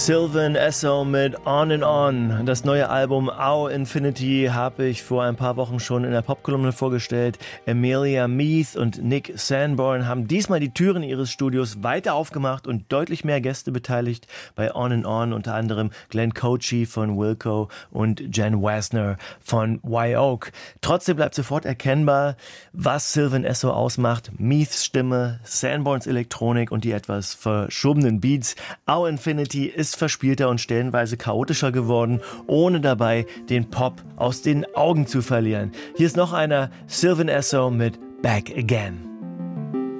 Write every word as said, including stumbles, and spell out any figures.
Sylvan Esso mit On and On. Das neue Album Our Infinity habe ich vor ein paar Wochen schon in der Popkolumne vorgestellt. Amelia Meath und Nick Sanborn haben diesmal die Türen ihres Studios weiter aufgemacht und deutlich mehr Gäste beteiligt bei On and On, unter anderem Glenn Cochi von Wilco und Jen Wasner von Wye-Oak. Trotzdem bleibt sofort erkennbar, was Sylvan Esso ausmacht. Meaths Stimme, Sanborns Elektronik und die etwas verschobenen Beats. Our Infinity ist verspielter und stellenweise chaotischer geworden, ohne dabei den Pop aus den Augen zu verlieren. Hier ist noch einer, Sylvan Esso mit Back Again.